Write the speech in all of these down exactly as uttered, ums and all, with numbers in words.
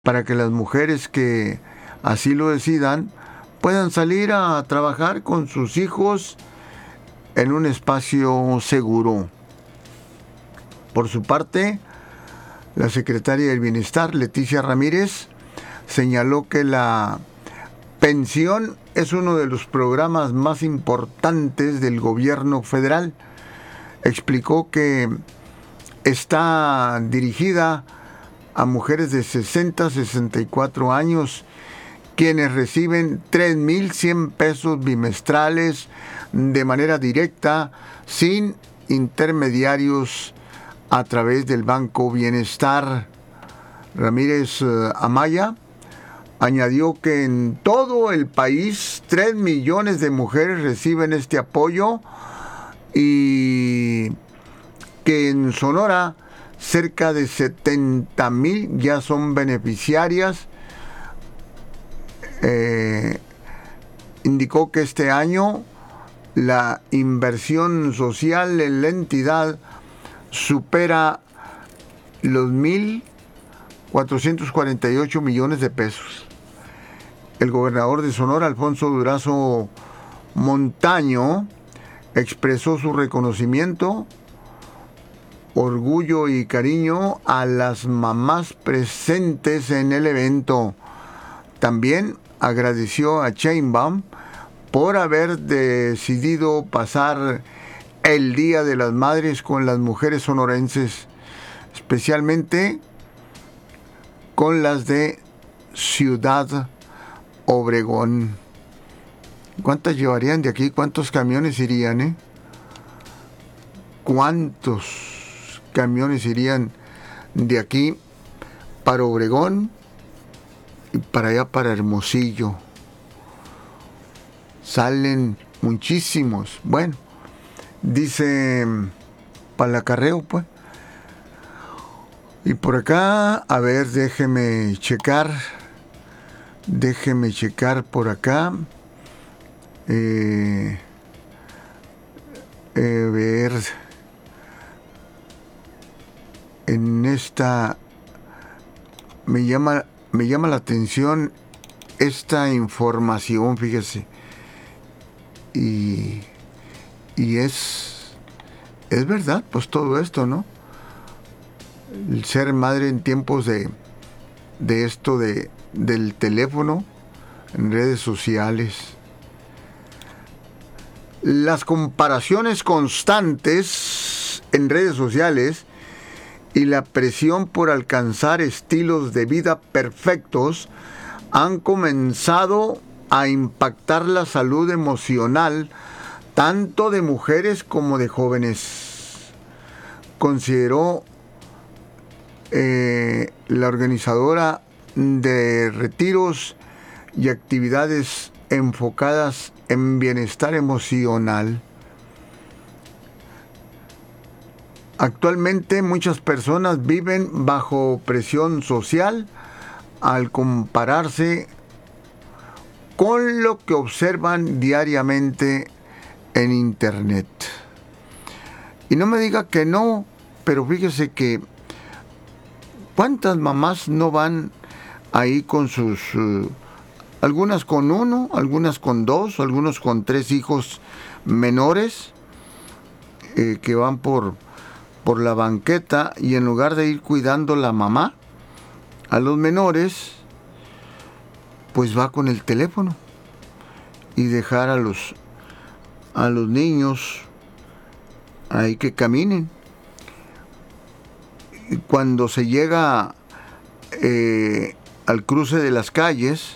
para que las mujeres que así lo decidan puedan salir a trabajar con sus hijos en un espacio seguro. Por su parte, la secretaria del Bienestar, Leticia Ramírez, señaló que la pensión es uno de los programas más importantes del gobierno federal. Explicó que está dirigida a mujeres de sesenta a sesenta y cuatro años, quienes reciben tres mil cien pesos bimestrales de manera directa, sin intermediarios, a través del Banco Bienestar. Ramírez uh, Amaya añadió que en todo el país tres millones de mujeres reciben este apoyo y que en Sonora cerca de setenta mil ya son beneficiarias. Eh, indicó que este año la inversión social en la entidad supera los mil cuatrocientos cuarenta y ocho millones de pesos. El gobernador de Sonora, Alfonso Durazo Montaño, expresó su reconocimiento, orgullo y cariño a las mamás presentes en el evento. También agradeció a Sheinbaum por haber decidido pasar el Día de las Madres con las mujeres sonorenses, especialmente con las de Ciudad Obregón. ¿Cuántas llevarían de aquí? ¿Cuántos camiones irían, eh? ¿Cuántos camiones irían de aquí para Obregón y para allá para Hermosillo? Salen muchísimos. Bueno, dice para el acarreo, pues. Y por acá, a ver, déjeme checar. Déjeme checar por acá. Eh, eh, ver. En esta me llama me llama la atención esta información, fíjese, y y es es verdad, pues todo esto, ¿no? El ser madre en tiempos de de esto de del teléfono, en redes sociales, las comparaciones constantes en redes sociales y la presión por alcanzar estilos de vida perfectos han comenzado a impactar la salud emocional tanto de mujeres como de jóvenes, consideró eh, la organizadora de retiros y actividades enfocadas en bienestar emocional. Actualmente muchas personas viven bajo presión social al compararse con lo que observan diariamente en Internet. Y no me diga que no, pero fíjese que ¿cuántas mamás no van ahí con sus, uh, algunas con uno, algunas con dos, algunos con tres hijos menores, eh, que van por... por la banqueta y en lugar de ir cuidando la mamá a los menores, pues va con el teléfono y dejar a los a los niños ahí que caminen? Y cuando se llega eh, al cruce de las calles,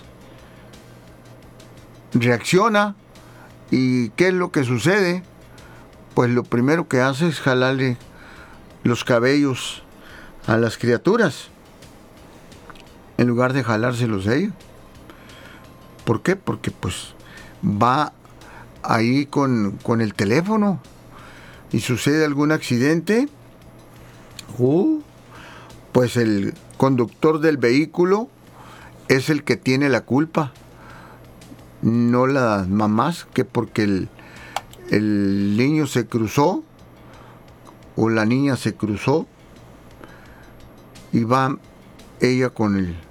reacciona, y ¿qué es lo que sucede? Pues lo primero que hace es jalarle los cabellos a las criaturas en lugar de jalárselos a ellos. ¿Por qué? Porque pues va ahí con, con el teléfono y sucede algún accidente, uh, pues el conductor del vehículo es el que tiene la culpa, no las mamás, que porque el, el niño se cruzó o la niña se cruzó y va ella con el